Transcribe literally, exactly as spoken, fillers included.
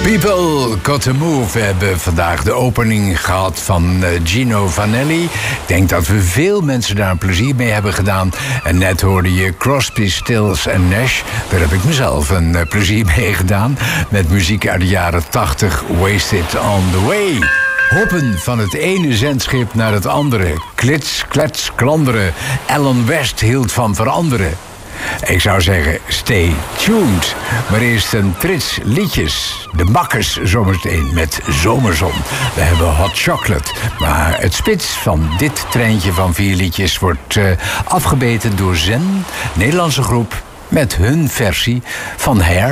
People Got to Move. We hebben vandaag de opening gehad van Gino Vanelli. Ik denk dat we veel mensen daar een plezier mee hebben gedaan. En net hoorde je Crosby, Stills en Nash. Daar heb ik mezelf een plezier mee gedaan. Met muziek uit de jaren tachtig. Wasted on the Way. Hoppen van het ene zendschip naar het andere. Klits, klets, klanderen. Alan West hield van veranderen. Ik zou zeggen, stay tuned. Maar eerst een trits liedjes. De Makkers zometeen met Zomerzon. We hebben Hot Chocolate. Maar het spits van dit treintje van vier liedjes wordt uh, afgebeten door Zen, Nederlandse groep, met hun versie van Hair.